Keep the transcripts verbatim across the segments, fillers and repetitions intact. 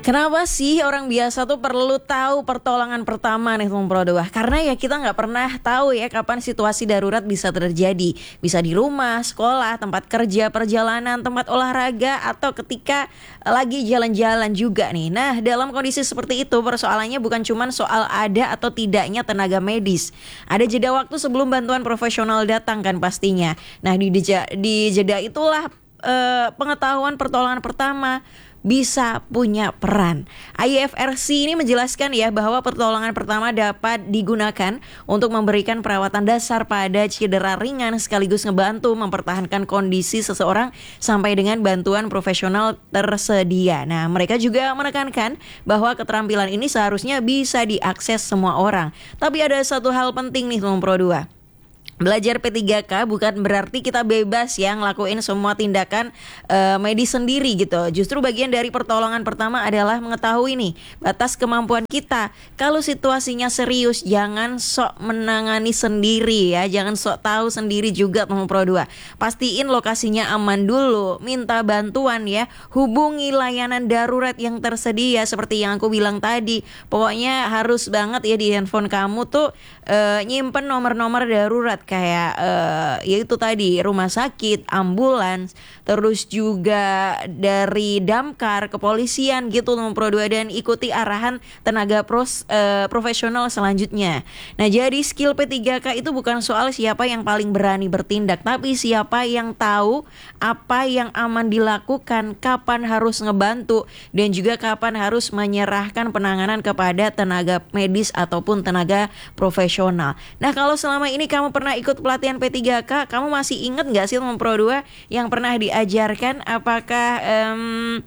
Kenapa sih orang biasa tuh perlu tahu pertolongan pertama nih teman Pro dua? Karena ya kita nggak pernah tahu ya kapan situasi darurat bisa terjadi. Bisa di rumah, sekolah, tempat kerja, perjalanan, tempat olahraga, atau ketika lagi jalan-jalan juga nih. Nah, dalam kondisi seperti itu persoalannya bukan cuma soal ada atau tidaknya tenaga medis. Ada jeda waktu sebelum bantuan profesional datang kan pastinya. Nah, di jeda, di jeda itulah eh, pengetahuan pertolongan pertama bisa punya peran. I F R C ini menjelaskan ya bahwa pertolongan pertama dapat digunakan untuk memberikan perawatan dasar pada cedera ringan sekaligus ngebantu mempertahankan kondisi seseorang sampai dengan bantuan profesional tersedia. Nah, mereka juga menekankan bahwa keterampilan ini seharusnya bisa diakses semua orang. Tapi ada satu hal penting nih teman Pro dua. Belajar P tiga K bukan berarti kita bebas ya ngelakuin semua tindakan uh, medis sendiri gitu. Justru bagian dari pertolongan pertama adalah mengetahui nih batas kemampuan kita. Kalau situasinya serius, jangan sok menangani sendiri ya. Jangan sok tahu sendiri juga teman Pro dua. Pastiin lokasinya aman dulu, minta bantuan ya. Hubungi layanan darurat yang tersedia seperti yang aku bilang tadi. Pokoknya harus banget ya di handphone kamu tuh uh, nyimpen nomor-nomor darurat kayak uh, yaitu tadi rumah sakit, ambulans, terus juga dari damkar, kepolisian gitu teman Pro dua, dan ikuti arahan tenaga pros, uh, profesional selanjutnya. Nah, jadi skill P tiga K itu bukan soal siapa yang paling berani bertindak, tapi siapa yang tahu apa yang aman dilakukan, kapan harus ngebantu, dan juga kapan harus menyerahkan penanganan kepada tenaga medis ataupun tenaga profesional. Nah, kalau selama ini kamu pernah ikut pelatihan P tiga K, kamu masih ingat gak sih teman Pro dua yang pernah diajarkan? Apakah um,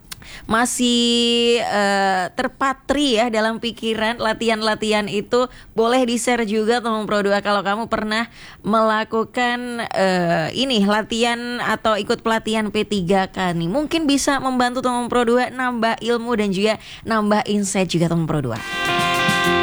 masih uh, terpatri ya dalam pikiran latihan-latihan itu? Boleh di-share juga teman Pro dua kalau kamu pernah melakukan uh, ini latihan atau ikut pelatihan P tiga K nih. Mungkin bisa membantu teman Pro dua nambah ilmu dan juga nambah insight juga teman Pro dua.